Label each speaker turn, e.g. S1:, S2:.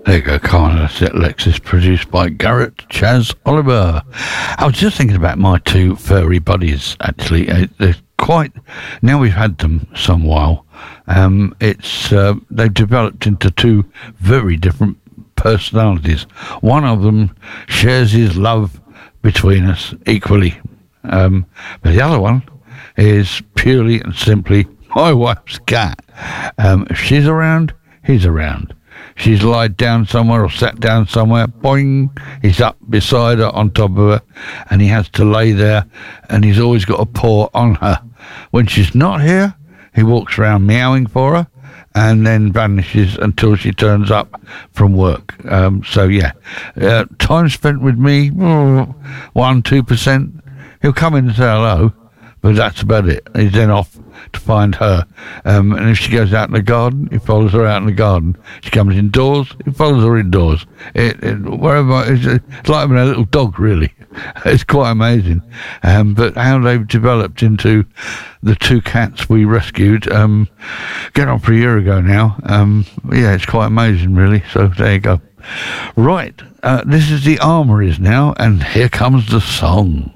S1: There you go, Carmen. That's it, Lexus, produced by Garrett Chaz Oliver. I was just thinking about my two furry buddies, actually. They're quite... Now we've had them some while. They've developed into two very different personalities. One of them shares his love between us equally. But the other one is purely and simply my wife's cat. If she's around, he's around. She's lied down somewhere or sat down somewhere, boing, he's up beside her, on top of her, and he has to lay there, and he's always got a paw on her. When she's not here, he walks around meowing for her, and then vanishes until she turns up from work. Time spent with me, 1-2%. He'll come in and say hello, but that's about it. He's then off to find her. And if she goes out in the garden, he follows her out in the garden. She comes indoors, he follows her indoors. Wherever, it's like having a little dog, really. It's quite amazing. But how they've developed into the two cats we rescued, get on for a year ago now. It's quite amazing, really. So there you go. Right, this is the Armories now, and here comes the song.